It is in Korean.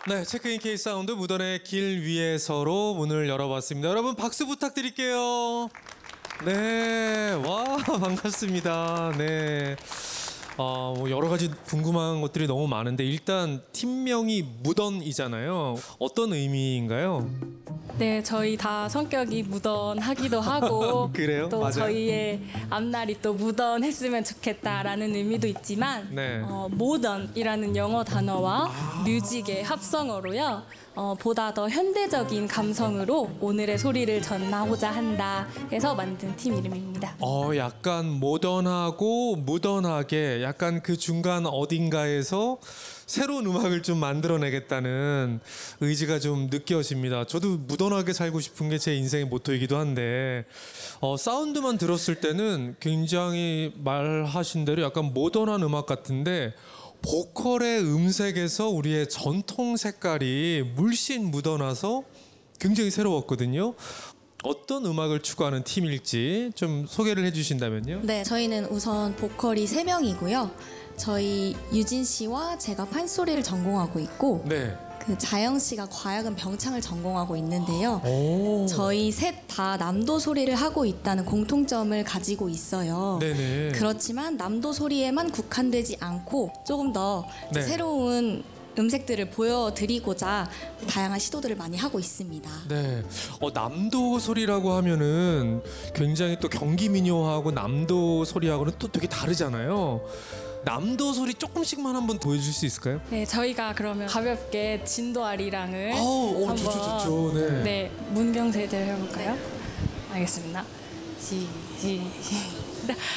네, 체크인 K 사운드 무던의 길 위에서로 문을 열어봤습니다. 여러분 박수 부탁드릴게요. 네, 와 반갑습니다. 네, 뭐 여러 가지 궁금한 것들이 너무 많은데 일단 팀명이 무던이잖아요. 어떤 의미인가요? 네, 저희 다 성격이 무던하기도 하고 그래요? 또 맞아요. 저희의 앞날이 또 무던했으면 좋겠다라는 의미도 있지만 네. 모던이라는 영어 단어와 뮤직의 합성어로요. 보다 더 현대적인 감성으로 오늘의 소리를 전하고자 한다 해서 만든 팀 이름입니다. 약간 모던하고 무던하게 약간 그 중간 어딘가에서 새로운 음악을 좀 만들어내겠다는 의지가 좀 느껴집니다. 저도 무던하게 살고 싶은 게 제 인생의 모토이기도 한데 사운드만 들었을 때는 굉장히 말하신 대로 약간 모던한 음악 같은데 보컬의 음색에서 우리의 전통 색깔이 물씬 묻어나서 굉장히 새로웠거든요. 어떤 음악을 추구하는 팀일지 좀 소개를 해주신다면요. 네, 저희는 우선 보컬이 3명이고요. 저희 유진 씨와 제가 판소리를 전공하고 있고 네. 그 자영 씨가 과학은 병창을 전공하고 있는데요. 오. 저희 셋 다 남도 소리를 하고 있다는 공통점을 가지고 있어요. 네네. 그렇지만 남도 소리에만 국한되지 않고 조금 더 이제 네. 새로운 음색들을 보여드리고자 다양한 시도들을 많이 하고 있습니다. 네. 남도 소리라고 하면은 굉장히 또 경기 민요하고 남도 소리하고는 또 되게 다르잖아요. 남도 소리 조금씩만 한번 보여줄 수 있을까요? 네, 저희가 그러면 가볍게 진도 아리랑을 아우, 좋죠. 네. 네, 문경세대로 해볼까요? 알겠습니다. 시작.